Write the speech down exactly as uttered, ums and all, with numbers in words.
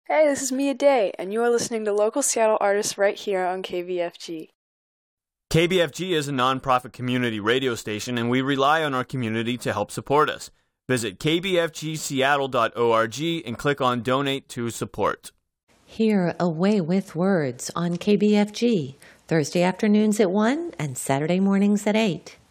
Hey, this is Mia Day, and you are listening to local Seattle artists right here on K B F G. K B F G is a nonprofit community radio station, and we rely on our community to help support us. Visit k b f g seattle dot org and click on Donate to Support. Hear Away with Words on K B F G, Thursday afternoons at one and Saturday mornings at eight.